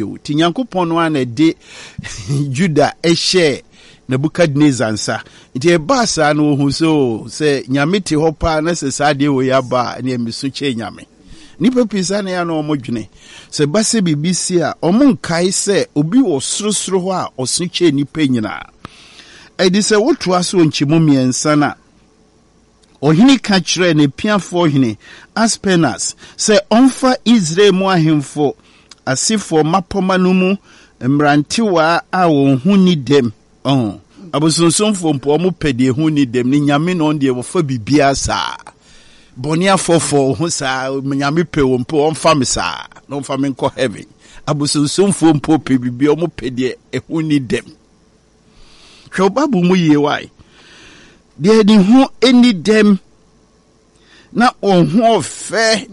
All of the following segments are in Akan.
Ti Nyankopɔn no ana de Juda ehye Nebukadnezar nsa. Nti eba saa no hu so se nyame te hɔ pa na se saa de wo ya ba na emisu che nyame. Nipa pisa na ya no omodwene. Se base bibisi a omo nkai se obi wo sorosoro hɔ a osu che nipa nyina. Edi se woto aso nchimu miensa na ohini ka kyerɛ ne piafo ohini Aspenas se onfa Israel mu ahemfo asifo mapoma no mu mrantewa a wo hu ni dem abosonsomfo mpo mo pɛde hu ni dem ni nyame no de wo fa bibia saa bɔne afɔfɔ ho saa nyame pɛ wo mpo onfa me saa no onfa me nkɔ heaven abosonsomfo mpo pɛ bibia mo pɛde hu ni dem hwɛ babu mu yie wai de ni hu eni dem na onhu ofɛ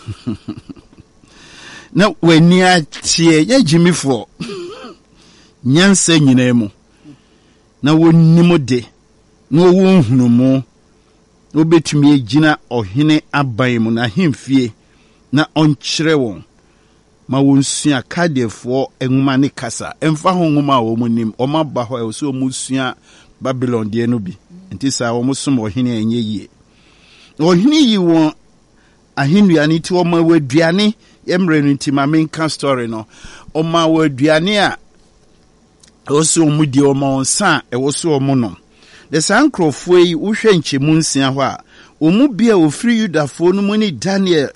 na wani atie ya jimifo nyansa nyina mu na wonnim de na wonhunu mu obetumi agina ohene aban mu na hemfie na onkyerɛ won ma wonsua kadefo enwuma ne kasa emfa ho nwuma wo munim omaba ho e so musua Babylon de no bi nti sa wo musom ohene enye yie ohene yi won ahenua ni ti wo ma waduane yemre no nti ma menka story no oma waduane a oso mu di oma onsa e woso omo no de sankrofo yi wo hwe nchemu nsia ho a omu bia ofri Yudafo no mu ni Daniel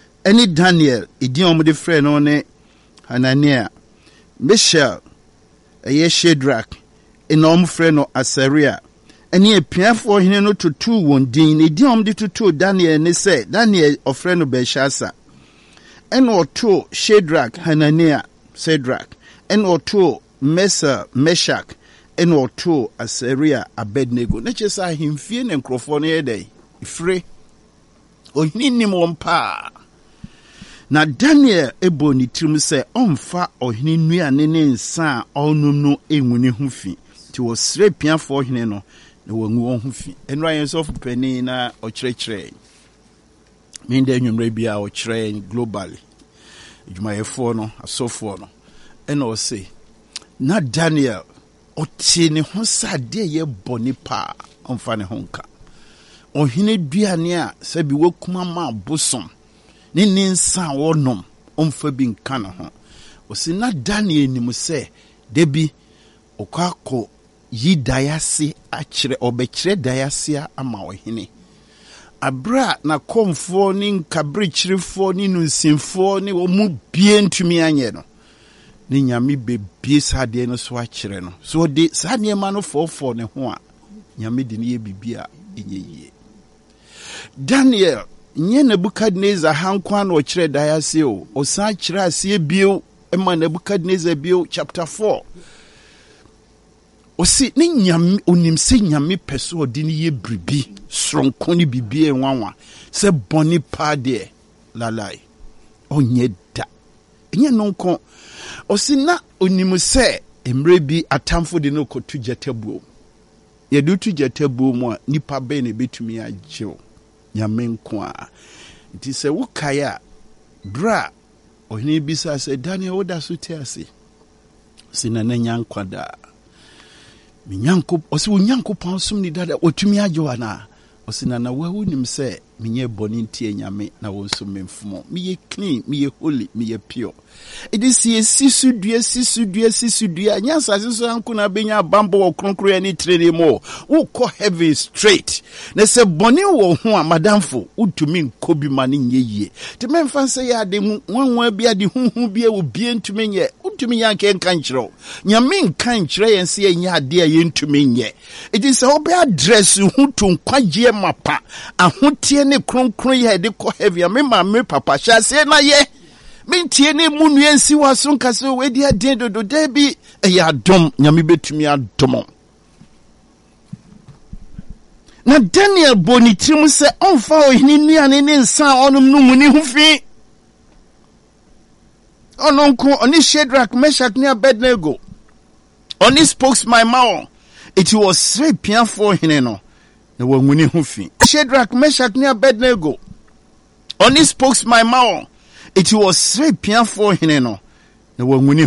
edi omo de frɛ no ne Hanania Mishael Shadrach enom frɛ no Asaria eni epiafo hene no tutu won din edi omo de tutu Daniel ne sɛ Daniel ofrɛ no Belshazzar eno to Shadrach Hanania Shadrach eno to Meshach eno to Asaria Abednego na chesa himfie ne nkrofo no yedai ifre ohini won pa na Daniel ebo ni tirim se onfa ohini nuane ne nsa onum no enwune ho fi ti wo sre piafo ohini no na wangu won ho fi eno ayenso of pani na okyerɛkyerɛ minde nwumre bia okyerɛ globally jumayefo no asofo no ena o se na Daniel oti ne ho sade ye boni pa onfa ne honka ohine duane a sabi wakuma ma bosom ne ninsa wonom onfa bi nka ne ho o se na Daniel ni mu se debi okako yi dayase akyere obekyere dayase ama ohine abra na komfo ni nkabrikyirefo ni nunsimfo ni wo mu bie ntumi anye no ni nyame bebie sade no so akyere no so de sade ma no fofo ne ho a nyame de ne ye bibia enye Daniel nye Nebukadnezar hankwa na okyere dayase o san kyere ase bio ema Nebukadnezar bio chapter 4 osi ni nyame onim se nyame peso odi ni ye bribi sronko ni bibie enwanwa se boni pa de lalai onye da enye nonko osi na onim se emre bi atamfo de no kotu jetabuo ye du tu jetabuo mu a nipa be na betumi agyew nyame nko a nti se wukaya bra ohini bisa se Daniel woda so te ase sina na nyankwada minyanko osi unyanko pansum ni dada otumi ajoana osina na wawu nim se minye boni ntie nyame na wonsum memfumo miye clean miye holy miye pure edisi sisudua nyansa siso anko na benya bambo okronkro ya ni trene mo wo ko heavy straight na se boni wo ho a madamfo utumi nkobi mane nyeye te memfa se ya de nwanwa bia de huhu bia wo bia ntumi nye utumi yanke nkankyerɛ nyame nkankyerɛ yense yenya ade a yentumi nye edisi obe address hu to nkwagie mapa ahotie ne kronkron ye de ko heavy me papa hyase na ye mentie ne mu nuansi waso nkase we di adin dodo da bi ya adom nyame betumi adom na Daniel boni tirim se onfa ohini nuane ne nsa onum no mu ni ho fi ononko oni Shadrach Meshach ne Abednego oni spokes my mouth it was straight piafo hene no na wanguni ho fi Shadrach Meshach ne Abednego oni spokes my mouth it was straight piafo hene no na wanguni